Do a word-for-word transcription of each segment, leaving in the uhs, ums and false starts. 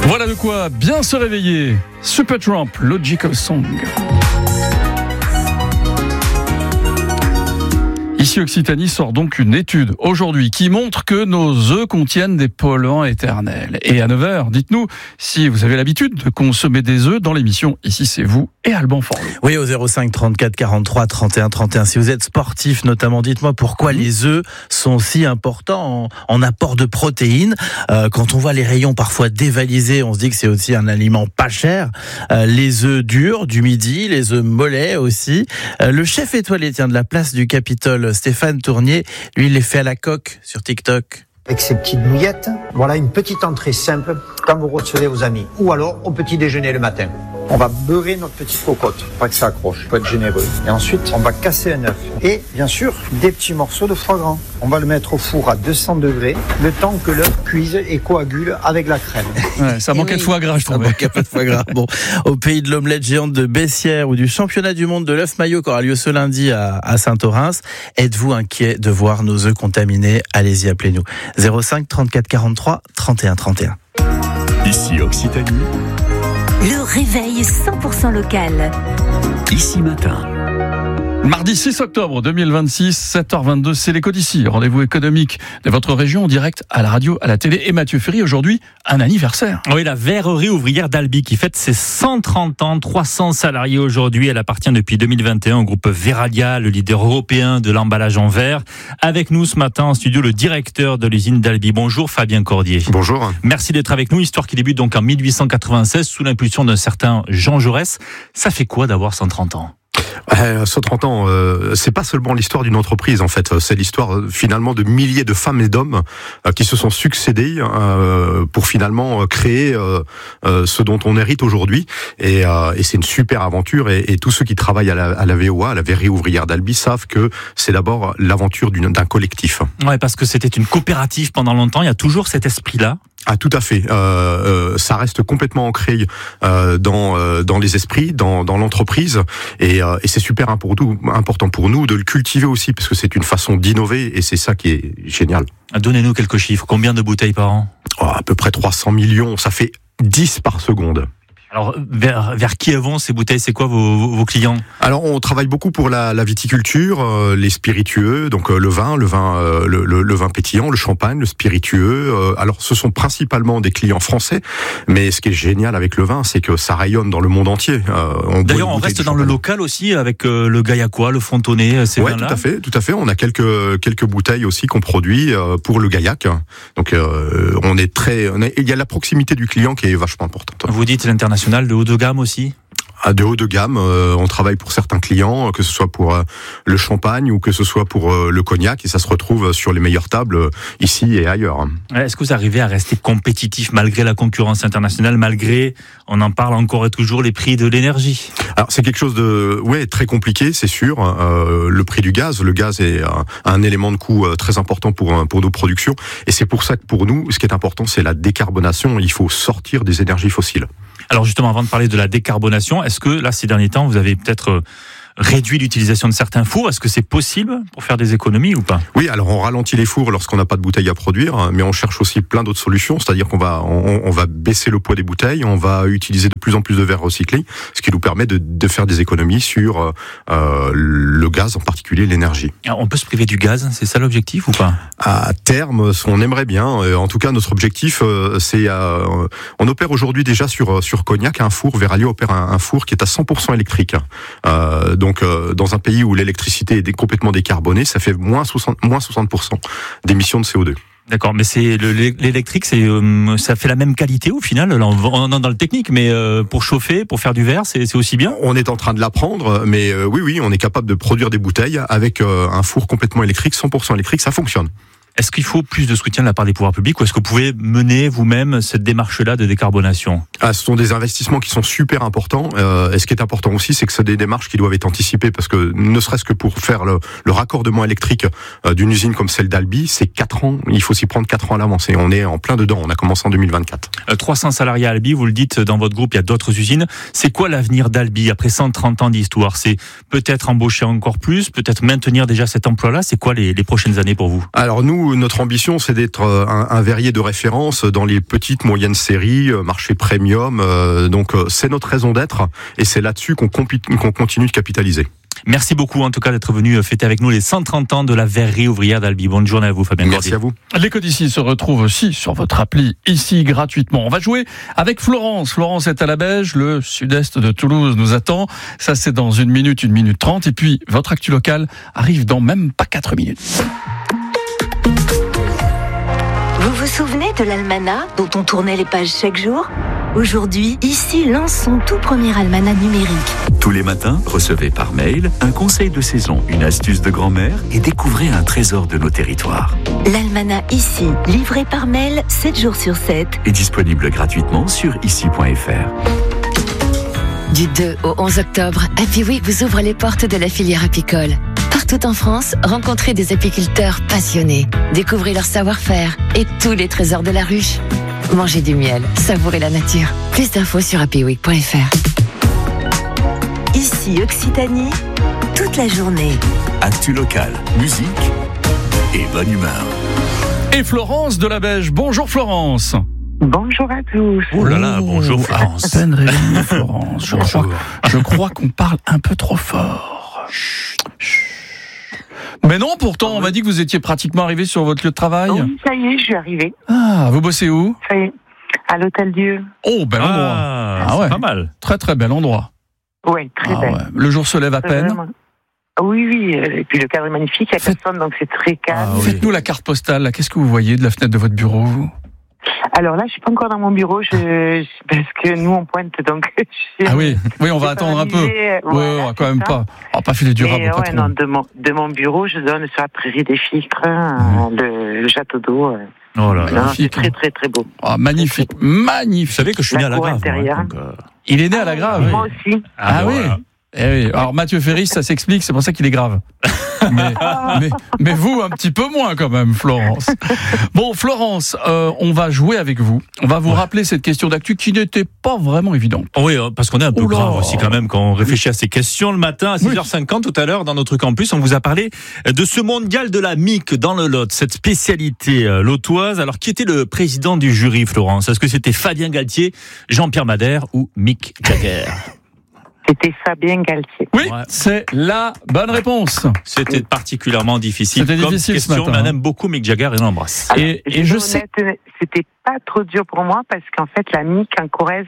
Voilà de quoi bien se réveiller. Supertramp, Logical Song. Ici, Occitanie sort donc une étude aujourd'hui qui montre que nos œufs contiennent des polluants éternels. Et à neuf heures, dites-nous si vous avez l'habitude de consommer des œufs dans l'émission. Ici, c'est vous et Alban Forlot. Oui, au zéro cinq trente-quatre quarante-trois trente et un trente et un. Si vous êtes sportif notamment, dites-moi pourquoi mmh. les œufs sont si importants en, en apport de protéines. Euh, quand on voit les rayons parfois dévalisés, on se dit que c'est aussi un aliment pas cher. Euh, les œufs durs du midi, les œufs mollets aussi. Euh, le chef étoilé tient de la place du Capitole, Stéphane Tournier, lui, il les fait à la coque sur TikTok. Avec ces petites nouillettes, voilà une petite entrée simple quand vous recevez vos amis. Ou alors au petit déjeuner le matin. On va beurrer notre petite cocotte, pas que ça accroche, il faut être généreux. Et ensuite, on va casser un œuf. Et bien sûr, des petits morceaux de foie gras. On va le mettre au four à deux cents degrés, le temps que l'œuf cuise et coagule avec la crème. Ouais, ça manquait oui, de foie gras, je trouve. Ça manquait pas de foie gras. Bon, au pays de l'omelette géante de Bessières ou du championnat du monde de l'œuf maillot qui aura lieu ce lundi à, à Saint-Orens, êtes-vous inquiet de voir nos œufs contaminés? Allez-y, appelez-nous. zéro cinq trente-quatre quarante-trois trente et un trente et un. Ici Occitanie. Le réveil cent pour cent local. Ici Matin. Mardi six octobre deux mille vingt-six, sept heures vingt-deux, c'est l'écho d'ici. Rendez-vous économique de votre région en direct à la radio, à la télé. Et Mathieu Ferry, aujourd'hui, un anniversaire. Oui, la verrerie ouvrière d'Albi qui fête ses cent trente ans, trois cents salariés aujourd'hui. Elle appartient depuis deux mille vingt et un au groupe Verallia, le leader européen de l'emballage en verre. Avec nous ce matin en studio, le directeur de l'usine d'Albi. Bonjour Fabien Cordier. Bonjour. Merci d'être avec nous. Histoire qui débute donc en mille huit cent quatre-vingt-seize sous l'impulsion d'un certain Jean Jaurès. Ça fait quoi d'avoir cent trente ans ? Euh, cent trente ans, euh, c'est pas seulement l'histoire d'une entreprise en fait, c'est l'histoire euh, finalement de milliers de femmes et d'hommes euh, qui se sont succédés euh, pour finalement créer euh, euh, ce dont on hérite aujourd'hui. Et, euh, et c'est une super aventure. Et, et tous ceux qui travaillent à la, à la V O A, à la Verrerie ouvrière d'Albi, savent que c'est d'abord l'aventure d'une, d'un collectif. Ouais, parce que c'était une coopérative pendant longtemps. Il y a toujours cet esprit-là. Ah, tout à fait. Euh, euh, ça reste complètement ancré euh, dans euh, dans les esprits, dans dans l'entreprise, et, euh, et c'est super important pour nous de le cultiver aussi, parce que c'est une façon d'innover, et c'est ça qui est génial. Donnez-nous quelques chiffres. Combien de bouteilles par an ? Oh, à peu près trois cents millions. Ça fait dix par seconde. Alors, vers, vers qui vont ces bouteilles ? C'est quoi vos, vos clients ? Alors, on travaille beaucoup pour la, la viticulture, euh, les spiritueux, donc euh, le vin, le vin, euh, le, le, le vin pétillant, le champagne, le spiritueux. Euh, alors, ce sont principalement des clients français, mais ce qui est génial avec le vin, c'est que ça rayonne dans le monde entier. Euh, on D'ailleurs, on reste dans le local aussi avec euh, le Gaillacois, le Fontonnet, ces ouais, vins-là. tout à fait, tout à fait. On a quelques quelques bouteilles aussi qu'on produit euh, pour le Gaillac. Donc, euh, on est très, on est, il y a la proximité du client qui est vachement importante. Vous dites l'international. De haut de gamme aussi ? De haut de gamme, euh, on travaille pour certains clients, que ce soit pour euh, le champagne ou que ce soit pour euh, le cognac, et ça se retrouve sur les meilleures tables euh, ici et ailleurs. Est-ce que vous arrivez à rester compétitif malgré la concurrence internationale, malgré, on en parle encore et toujours, les prix de l'énergie ? Alors c'est quelque chose de ouais très compliqué, c'est sûr. Euh, le prix du gaz, le gaz est un, un élément de coût euh, très important pour pour nos productions, et c'est pour ça que pour nous, ce qui est important, c'est la décarbonation. Il faut sortir des énergies fossiles. Alors justement, avant de parler de la décarbonation, est-ce que là, ces derniers temps, vous avez peut-être réduit l'utilisation de certains fours ? Est-ce que c'est possible pour faire des économies ou pas ? Oui, alors on ralentit les fours lorsqu'on n'a pas de bouteilles à produire, mais on cherche aussi plein d'autres solutions, c'est-à-dire qu'on va on, on va baisser le poids des bouteilles, on va utiliser de plus en plus de verres recyclés, ce qui nous permet de, de faire des économies sur euh, le gaz, en particulier l'énergie. Alors, on peut se priver du gaz, c'est ça l'objectif ou pas ? À terme, on aimerait bien. En tout cas, notre objectif, c'est euh, on opère aujourd'hui déjà sur sur Cognac un four. Verallia opère un, un four qui est à cent pour cent électrique. Euh, donc, euh, dans un pays où l'électricité est complètement décarbonée, ça fait moins soixante pour cent d'émissions de C O deux. D'accord, mais c'est le, l'électrique, c'est euh, ça fait la même qualité au final. Là, on est dans le technique, mais euh, pour chauffer, pour faire du verre, c'est, c'est aussi bien. On est en train de l'apprendre, mais euh, oui, oui, on est capable de produire des bouteilles avec euh, un four complètement électrique, cent pour cent électrique, ça fonctionne. Est-ce qu'il faut plus de soutien de la part des pouvoirs publics ou est-ce que vous pouvez mener vous-même cette démarche-là de décarbonation ? Ah, ce sont des investissements qui sont super importants. Euh, et ce qui est important aussi, c'est que c'est des démarches qui doivent être anticipées parce que ne serait-ce que pour faire le, le raccordement électrique euh, d'une usine comme celle d'Albi, c'est quatre ans. Il faut s'y prendre quatre ans à l'avance et on est en plein dedans. On a commencé en deux mille vingt-quatre. Euh, trois cents salariés à Albi, vous le dites dans votre groupe, il y a d'autres usines. C'est quoi l'avenir d'Albi après cent trente ans d'histoire ? C'est peut-être embaucher encore plus, peut-être maintenir déjà cet emploi-là. C'est quoi les, les prochaines années pour vous ? Alors nous, nous, notre ambition, c'est d'être un, un verrier de référence dans les petites, moyennes séries, marché premium. Euh, donc, c'est notre raison d'être et c'est là-dessus qu'on, compi- qu'on continue de capitaliser. Merci beaucoup en tout cas d'être venu fêter avec nous les cent trente ans de la verrerie ouvrière d'Albi. Bonne journée à vous, Fabien Merci Cordier. à vous. L'écho d'ici se retrouve aussi sur votre appli ici gratuitement. On va jouer avec Florence. Florence est à la Beige, le sud-est de Toulouse nous attend. Ça c'est dans une minute, une minute trente. Et puis votre actu locale arrive dans même pas quatre minutes. Vous vous souvenez de l'almanach dont on tournait les pages chaque jour ? Aujourd'hui, ici lance son tout premier almanach numérique. Tous les matins, recevez par mail un conseil de saison, une astuce de grand-mère et découvrez un trésor de nos territoires. L'almanach ici, livré par mail sept jours sur sept. Et disponible gratuitement sur ici point f r. Du deux au onze octobre, Happy Week vous ouvre les portes de la filière apicole. Partout en France, rencontrez des apiculteurs passionnés. Découvrez leur savoir-faire et tous les trésors de la ruche. Mangez du miel, savourez la nature. Plus d'infos sur happy week point f r. Ici Occitanie, toute la journée. Actu locale, musique et bonne humeur. Et Florence de la Beige. Bonjour Florence. Bonjour à tous. Oh là là, bonjour À Florence. peine réveillée, Florence. Je crois, je crois qu'on parle un peu trop fort. Mais non, pourtant, on m'a dit que vous étiez pratiquement arrivé sur votre lieu de travail. Oui, ça y est, je suis arrivée. Ah, vous bossez où? Ça y est, à l'Hôtel Dieu. Oh, bel endroit. Ah, Ah c'est ouais. pas mal. Très très bel endroit. Oui, très Ah belle. ouais. Le jour se lève à C'est peine. vraiment- Oui, oui, euh, et puis le cadre est magnifique, il n'y a Faites- personne, donc c'est très calme. Ah oui. Faites-nous la carte postale. Là. Qu'est-ce que vous voyez de la fenêtre de votre bureau? vous Alors là, je suis pas encore dans mon bureau, je, je- parce que nous, on pointe, donc... je suis- Ah oui, oui, on va je suis attendre un peu. paralysée, Oui, voilà, on va quand c'est même ça. pas. On va pas filer du rap Mais au ouais, patron. non, de mon, de mon bureau, je donne sur la prairie des Ficres, Mmh. le, le château d'eau. euh. Oh là là. Non, c'est magnifique, très, hein. très, très beau. Ah, magnifique, Vous magnifique. savez que je suis La né à la cour Grave. moi, intérieure. donc, euh, Il est né à la Grave. Moi aussi. Ah, bon, oui. voilà. Eh oui. Alors Mathieu Ferry, ça s'explique, c'est pour ça qu'il est grave. Mais, mais, mais vous, un petit peu moins quand même, Florence. Bon, Florence, euh, on va jouer avec vous. On va vous Ouais. rappeler cette question d'actu qui n'était pas vraiment évidente. Oui, parce qu'on est un peu Oula. grave aussi quand même quand on réfléchit à ces questions. Le matin à six heures cinquante tout à l'heure dans notre campus, on vous a parlé de ce mondial de la M I C dans le Lot, cette spécialité euh, lotoise. Alors qui était le président du jury, Florence? Est-ce que c'était Fabien Galtier, Jean-Pierre Madère ou Mick Jagger? C'était Fabien Galtier. Oui, Ouais. c'est la bonne réponse. C'était particulièrement difficile. C'était comme difficile ce question, matin, mais on hein. aime beaucoup Mick Jagger et on l'embrasse. Alors, Et- je et vais je être sais- honnête, c'était pas trop dur pour moi parce qu'en fait, la M I C en Corrèze,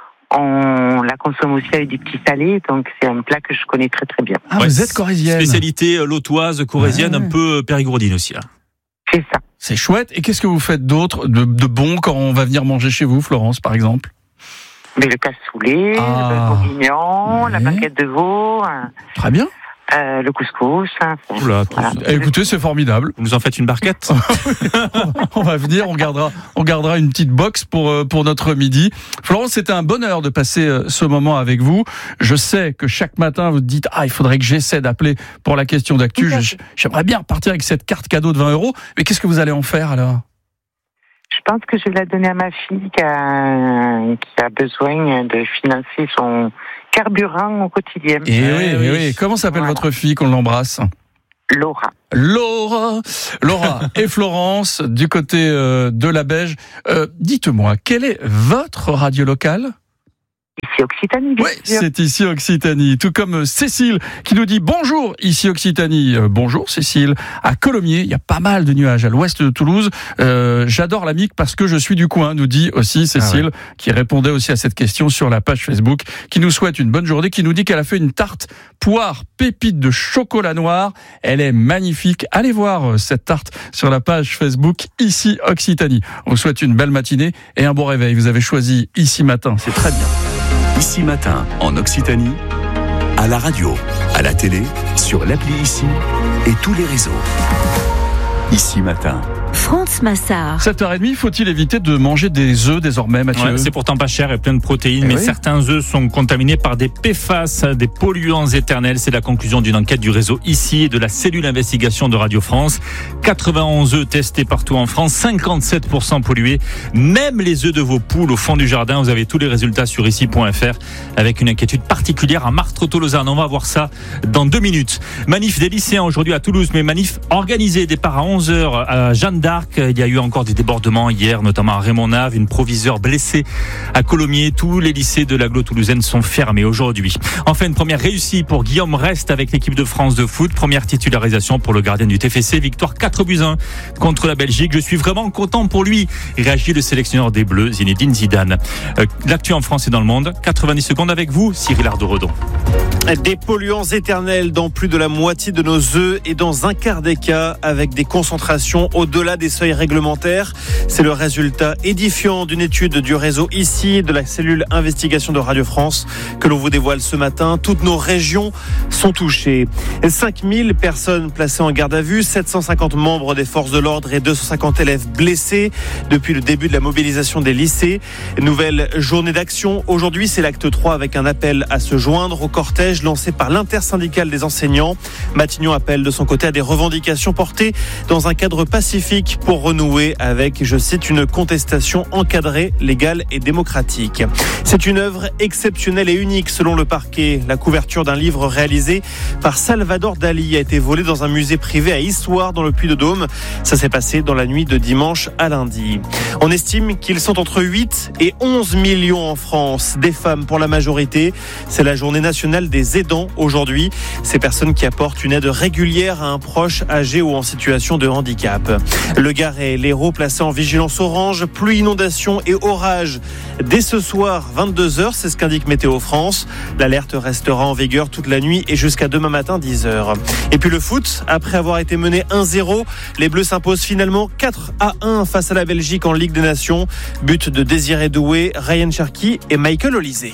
on la consomme aussi avec du petit salé, donc c'est un plat que je connais très très bien. Ah, Ouais, vous êtes corésienne. Spécialité euh, lotoise, corésienne, Ouais. un peu euh, périgourdine aussi. Là. C'est ça. C'est chouette. Et qu'est-ce que vous faites d'autre de, de bon quand on va venir manger chez vous, Florence, par exemple? Mais le cassoulet, Ah. le bourguignon, la Ouais. blanquette de veau, hein, Très bien. euh, le couscous. hein, enfin, Oula, voilà. Eh, écoutez, c'est formidable. vous nous en faites une barquette? On va venir, on gardera, on gardera une petite box pour euh, pour notre midi. Florence, c'était un bonheur de passer euh, ce moment avec vous. Je sais que chaque matin vous dites ah il faudrait que j'essaie d'appeler pour la question d'actu. Tout à Je- fait. J'aimerais bien repartir avec cette carte cadeau de vingt euros. Mais qu'est-ce que vous allez en faire alors? Je pense que je vais la donner à ma fille qui a, qui a besoin de financer son carburant au quotidien. Et Eh oui, oui. eh oui. Comment s'appelle Voilà. votre fille qu'on l'embrasse? Laura. Laura, Laura et Florence du côté euh, de la Beige. Euh, dites-moi, quelle est votre radio locale? Ici Occitanie, bien Oui, sûr. c'est ici Occitanie. Tout comme Cécile qui nous dit bonjour ici Occitanie. Euh, bonjour Cécile. À Colomiers, il y a pas mal de nuages à l'ouest de Toulouse. Euh, j'adore la M I C parce que je suis du coin, nous dit aussi Cécile, qui répondait aussi à cette question sur la page Facebook, qui nous souhaite une bonne journée, qui nous dit qu'elle a fait une tarte poire pépite de chocolat noir. Elle est magnifique. Allez voir euh, cette tarte sur la page Facebook ici Occitanie. On vous souhaite une belle matinée et un bon réveil. Vous avez choisi ici matin. C'est très bien. Ici matin, en Occitanie, à la radio, à la télé, sur l'appli Ici et tous les réseaux. Ici matin, France Massard. sept heures trente, faut-il éviter de manger des œufs désormais, Mathieu? Ouais, c'est pourtant pas cher et plein de protéines, Eh mais oui. certains œufs sont contaminés par des P F A S, des polluants éternels. C'est la conclusion d'une enquête du réseau ici et de la cellule investigation de Radio France. quatre-vingt-onze œufs testés partout en France, cinquante-sept pour cent pollués. Même les œufs de vos poules au fond du jardin. Vous avez tous les résultats sur ici point f r avec une inquiétude particulière à Martres-Tolosane. On va voir ça dans deux minutes. Manif des lycéens aujourd'hui à Toulouse, mais manif organisé. Départ à onze heures à Jeanne d'Arc. Il y a eu encore des débordements hier, notamment à Raymond-Nave. Une proviseure blessée à Colomiers. Tous les lycées de l'agglo toulousaine sont fermés aujourd'hui. Enfin, une première réussie pour Guillaume Rest avec l'équipe de France de foot. Première titularisation pour le gardien du T F C. Victoire quatre buts à un contre la Belgique. Je suis vraiment content pour lui. Réagit le sélectionneur des Bleus, Zinedine Zidane. Euh, L'actu en France et dans le monde. quatre-vingt-dix secondes avec vous, Cyril Ardo-Redon. Des polluants éternels dans plus de la moitié de nos œufs et dans un quart des cas avec des concentrations au-delà des seuils réglementaires. C'est le résultat édifiant d'une étude du réseau ici, de la cellule investigation de Radio France que l'on vous dévoile ce matin. Toutes nos régions sont touchées. cinq mille personnes placées en garde à vue, sept cent cinquante membres des forces de l'ordre et deux cent cinquante élèves blessés depuis le début de la mobilisation des lycées. Nouvelle journée d'action. Aujourd'hui, c'est l'acte trois avec un appel à se joindre au cortège lancé par l'intersyndicale des enseignants. Matignon appelle de son côté à des revendications portées dans un cadre pacifique pour renouer avec, je cite, une contestation encadrée, légale et démocratique. C'est une œuvre exceptionnelle et unique selon le parquet. La couverture d'un livre réalisé par Salvador Dali a été volée dans un musée privé à Issoire dans le Puy-de-Dôme. Ça s'est passé dans la nuit de dimanche à lundi. On estime qu'ils sont entre huit et onze millions en France, des femmes pour la majorité. C'est la journée nationale des aidants aujourd'hui. Ces personnes qui apportent une aide régulière à un proche âgé ou en situation de handicap. Le Gard et l'Hérault placés en vigilance orange, pluie, inondation et orage. Dès ce soir, vingt-deux heures, c'est ce qu'indique Météo France. L'alerte restera en vigueur toute la nuit et jusqu'à demain matin, dix heures. Et puis le foot, après avoir été mené un zéro, les Bleus s'imposent finalement quatre à un face à la Belgique en Ligue des Nations. But de Désiré Doué, Ryan Cherki et Michael Olysée.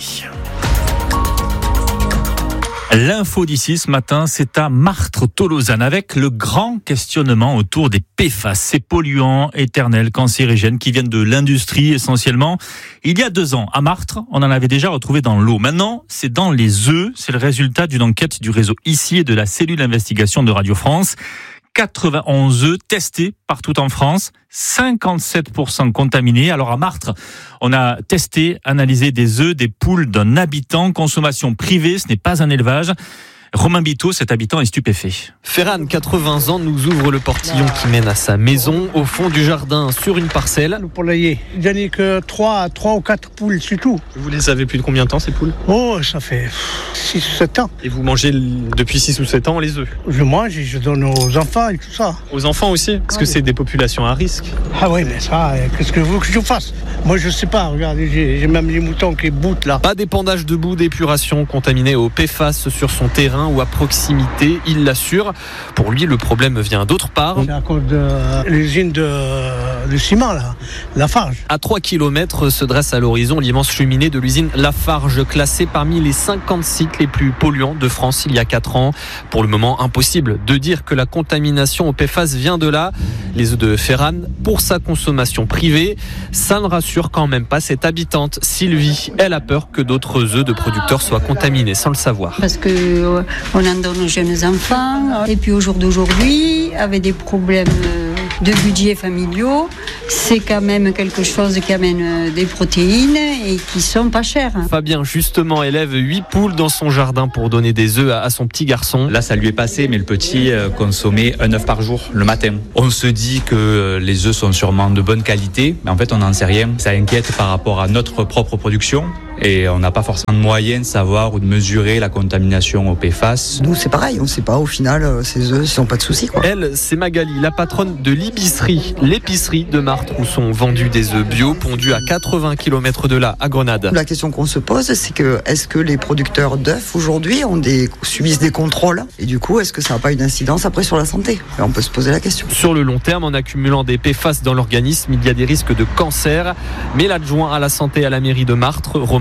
L'info d'ici ce matin, c'est à Martres-Tolosane avec le grand questionnement autour des P F A S, ces polluants éternels cancérigènes qui viennent de l'industrie essentiellement. Il y a deux ans, à Martres, on en avait déjà retrouvé dans l'eau. Maintenant, c'est dans les œufs. C'est le résultat d'une enquête du réseau ici et de la cellule investigation de Radio France. quatre-vingt-onze œufs testés partout en France, cinquante-sept pour cent contaminés. Alors à Martres, on a testé, analysé des œufs des poules d'un habitant, consommation privée, ce n'est pas un élevage. Romain Biteau, cet habitant, est stupéfait. Ferran, quatre-vingts ans, nous ouvre le portillon qui mène à sa maison, au fond du jardin, sur une parcelle. Le poulailler, il n'y a que trois ou quatre poules, c'est tout. Vous les avez depuis combien de temps, ces poules? Oh, ça fait six ou sept ans. Et vous mangez depuis six ou sept ans les œufs? Je mange et je donne aux enfants et tout ça. Aux enfants aussi? Parce que c'est des populations à risque. Ah oui, mais ça, qu'est-ce que vous voulez que je fasse? Moi, je sais pas, regardez, j'ai, j'ai même les moutons qui boutent là. Pas d'épandage de boue d'épuration contaminé au P F A S sur son terrain ou à proximité, il l'assure. Pour lui, le problème vient d'autre part. C'est à cause de l'usine de, de ciment, là, Lafarge. À trois kilomètres se dresse à l'horizon l'immense cheminée de l'usine Lafarge, classée parmi les cinquante sites les plus polluants de France il y a quatre ans. Pour le moment, impossible de dire que la contamination au P F A S vient de là. Les œufs de Ferran, pour sa consommation privée, ça ne rassure quand même pas cette habitante, Sylvie. Elle a peur que d'autres œufs de producteurs soient contaminés sans le savoir. Parce que euh, on en donne aux jeunes enfants. Et puis au jour d'aujourd'hui, avec des problèmes de budget familiaux, c'est quand même quelque chose qui amène des protéines et qui sont pas chères. Fabien, justement, élève huit poules dans son jardin pour donner des œufs à son petit garçon. Là, ça lui est passé, mais le petit consommait un œuf par jour le matin. On se dit que les œufs sont sûrement de bonne qualité, mais en fait, on n'en sait rien. Ça inquiète par rapport à notre propre production. Et on n'a pas forcément de moyen de savoir ou de mesurer la contamination au P F A S. Nous, c'est pareil, on ne sait pas au final, ces œufs, ils n'ont pas de soucis, quoi. Elle, c'est Magali, la patronne de l'Ibisserie, l'épicerie de Martres, où sont vendus des œufs bio pondus à quatre-vingts kilomètres de là, à Grenade. La question qu'on se pose, c'est que est-ce que les producteurs d'œufs aujourd'hui ont des, subissent des contrôles? Et du coup, est-ce que ça n'a pas une incidence après sur la santé? Et on peut se poser la question. Sur le long terme, en accumulant des P F A S dans l'organisme, il y a des risques de cancer. Mais l'adjoint à la santé à la mairie de Martres, Romain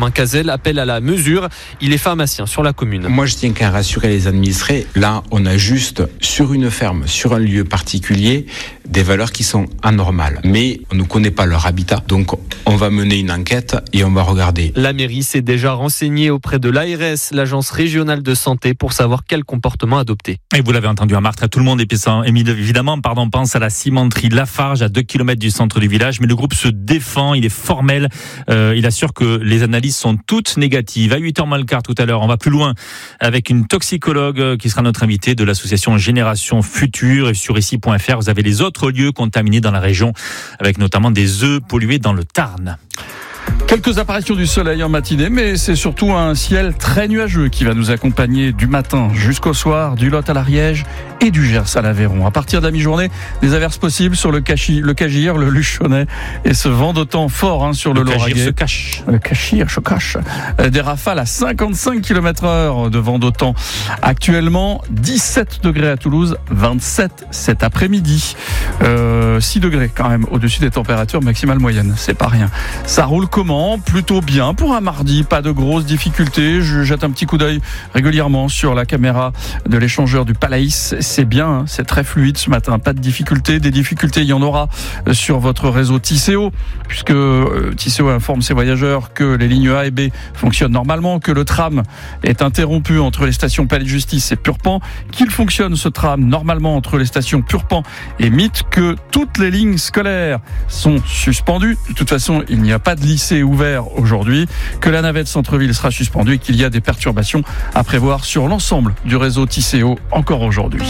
Benjamin Cazel appelle à la mesure. Il est pharmacien sur la commune. Moi, je tiens qu'à rassurer les administrés. Là, on a juste sur une ferme, sur un lieu particulier, des valeurs qui sont anormales. Mais on ne connaît pas leur habitat. Donc, on va mener une enquête et on va regarder. La mairie s'est déjà renseignée auprès de l'A R S, l'agence régionale de santé, pour savoir quel comportement adopter. Et vous l'avez entendu à Marthe, tout le monde évidemment pardon, pense à la cimenterie Lafarge à deux kilomètres du centre du village, mais le groupe se défend, il est formel, euh, il assure que les analyses sont toutes négatives. À huit heures moins le quart tout à l'heure, on va plus loin avec une toxicologue qui sera notre invitée de l'association Génération Future. Et sur ici point f r, vous avez les autres lieux contaminés dans la région, avec notamment des œufs pollués dans le Tarn. Quelques apparitions du soleil en matinée, mais c'est surtout un ciel très nuageux qui va nous accompagner du matin jusqu'au soir, du Lot à l'Ariège et du Gers à l'Aveyron. À partir de la mi-journée, des averses possibles sur le, Cachi, le Cagir, le Luchonnet et ce vent de temps fort hein, sur le, le Lauragais. Se cache. Le Cachir se cache. Des rafales à cinquante-cinq kilomètres heure de vent d'OTAN. Actuellement, dix-sept degrés à Toulouse, vingt-sept cet après-midi. Euh, six degrés quand même au-dessus des températures maximales moyennes. C'est pas rien. Ça roule comment ? Plutôt bien pour un mardi, pas de grosses difficultés. Je jette un petit coup d'œil régulièrement sur la caméra de l'échangeur du Palaïs. C'est bien, hein, c'est très fluide ce matin, pas de difficultés. Des difficultés, il y en aura sur votre réseau Tisséo, puisque euh, Tisséo informe ses voyageurs que les lignes A et B fonctionnent normalement, que le tram est interrompu entre les stations Palais de Justice et Purpan, qu'il fonctionne ce tram normalement entre les stations Purpan et Mythe, que toutes les lignes scolaires sont suspendues. De toute façon, il n'y a pas de lycée ouvert aujourd'hui, que la navette centre-ville sera suspendue et qu'il y a des perturbations à prévoir sur l'ensemble du réseau Tisséo encore aujourd'hui.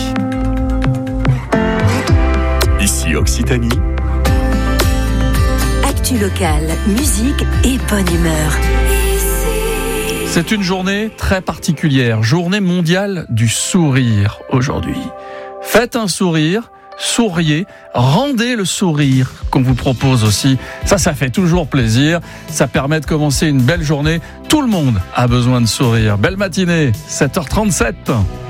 Ici Occitanie. Actu locale, musique et bonne humeur. C'est une journée très particulière, journée mondiale du sourire aujourd'hui. Faites un sourire, souriez, rendez le sourire qu'on vous propose aussi. Ça, ça fait toujours plaisir. Ça permet de commencer une belle journée. Tout le monde a besoin de sourire. Belle matinée, sept heures trente-sept.